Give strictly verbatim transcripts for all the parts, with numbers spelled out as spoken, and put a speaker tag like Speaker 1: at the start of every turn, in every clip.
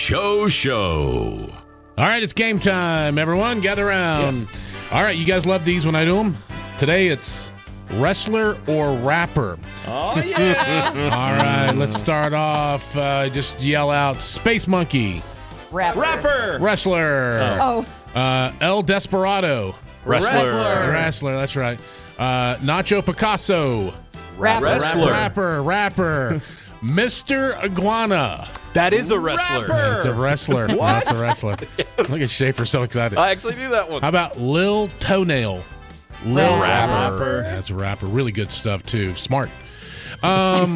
Speaker 1: Show Show.
Speaker 2: All right, it's game time, everyone. Gather around. Yep. All right, you guys love these when I do them. Today, it's wrestler or rapper.
Speaker 3: Oh, yeah.
Speaker 2: All right, let's start off. Uh, just yell out, Space Monkey.
Speaker 4: Rapper.
Speaker 3: Rapper.
Speaker 2: Wrestler.
Speaker 4: Oh.
Speaker 2: Uh, El Desperado.
Speaker 3: Wrestler.
Speaker 2: Wrestler, Wrestler that's right. Uh, Nacho Picasso.
Speaker 4: Rapper.
Speaker 3: Wrestler.
Speaker 2: Rapper, rapper. Mister Iguana.
Speaker 5: That is a wrestler.
Speaker 3: Rapper.
Speaker 2: It's a wrestler.
Speaker 3: What?
Speaker 2: That's a wrestler. Look at Schaefer, so excited.
Speaker 5: I actually knew that one.
Speaker 2: How about Lil Toenail? Lil
Speaker 4: Rapper.
Speaker 2: Rapper. That's a rapper. Really good stuff, too. Smart. Um,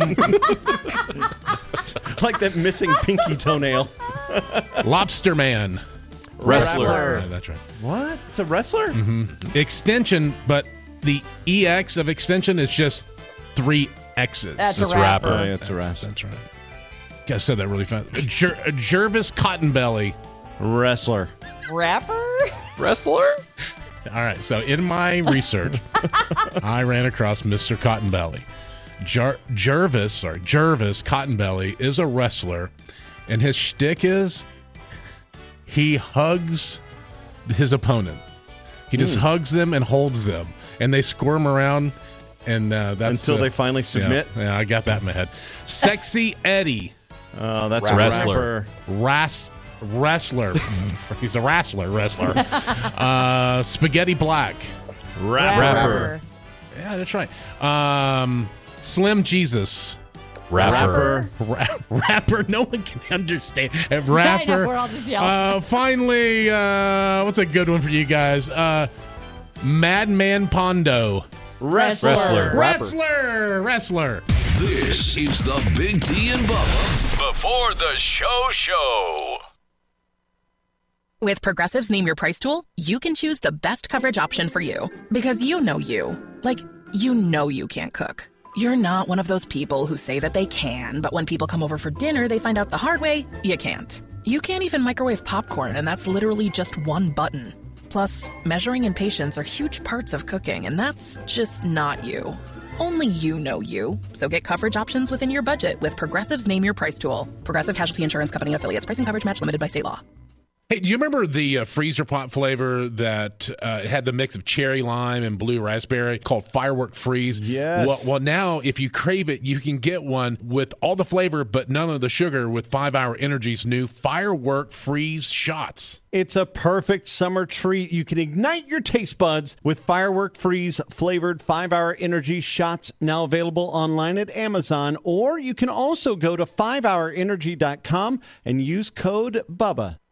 Speaker 3: Like that missing pinky toenail.
Speaker 2: Lobster Man.
Speaker 3: Wrestler.
Speaker 2: Yeah, that's right.
Speaker 3: What? It's a wrestler?
Speaker 2: Mm-hmm. Extension, but the E X of extension is just three X's.
Speaker 4: That's,
Speaker 5: That's
Speaker 4: a rapper.
Speaker 3: Oh, yeah, it's a
Speaker 2: That's,
Speaker 3: wrestler.
Speaker 2: that's right. Guys said that really fast. Jer- Jervis Cottonbelly.
Speaker 3: Wrestler.
Speaker 4: Rapper?
Speaker 5: Wrestler?
Speaker 2: All right, so in my research, I ran across Mister Cottonbelly. Jer- Jervis, sorry, Jervis Cottonbelly is a wrestler, and his shtick is he hugs his opponent. He just
Speaker 3: Mm.
Speaker 2: hugs them and holds them, and they squirm around, and uh, that's
Speaker 3: Until
Speaker 2: uh,
Speaker 3: they finally submit?
Speaker 2: Yeah, yeah, I got that in my head. Sexy Eddie,
Speaker 3: Oh, that's
Speaker 5: Rapper.
Speaker 3: a
Speaker 5: Wrestler.
Speaker 3: rapper.
Speaker 2: ras- wrestler. He's a wrestler, wrestler. Uh, Spaghetti Black.
Speaker 3: Rapper.
Speaker 2: Yeah, that's right. Um, Slim Jesus.
Speaker 5: Rapper.
Speaker 2: Ra- rapper. No one can understand. Uh,
Speaker 4: I know,
Speaker 2: Rapper.
Speaker 4: we're all just yelling.
Speaker 2: Uh, finally, uh, what's a good one for you guys? Uh, Madman Pondo.
Speaker 3: Wrestler.
Speaker 5: Wrestler. Rapper.
Speaker 2: Wrestler. Wrestler.
Speaker 1: This is the Big T and Bubba before the show show.
Speaker 6: With Progressive's Name Your Price tool, you can choose the best coverage option for you. Because you know you. Like, you know you can't cook. You're not one of those people who say that they can, but when people come over for dinner, they find out the hard way, you can't. You can't even microwave popcorn, and that's literally just one button. Plus, measuring and patience are huge parts of cooking, and that's just not you. Only you know you. So get coverage options within your budget with Progressive's Name Your Price tool. Progressive Casualty Insurance Company and affiliates. Pricing coverage match limited by state law.
Speaker 2: Hey, do you remember the uh, freezer pop flavor that uh, had the mix of cherry lime and blue raspberry called Firework Freeze?
Speaker 3: Yes.
Speaker 2: Well, well, now if you crave it, you can get one with all the flavor but none of the sugar with five hour Energy's new Firework Freeze shots.
Speaker 3: It's a perfect summer treat. You can ignite your taste buds with Firework Freeze flavored five hour Energy shots, now available online at Amazon, or you can also go to five hour energy dot com and use code BUBBA.